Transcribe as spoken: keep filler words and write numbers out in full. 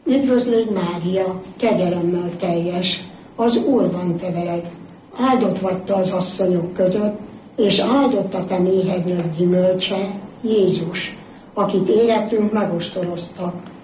Üdvözlégy Mária, kegyelemmel teljes, az Úr van te veled. Áldott vagy te az asszonyok között, és áldott a te méhednek gyümölcse, Jézus, akit életünk megostorozta.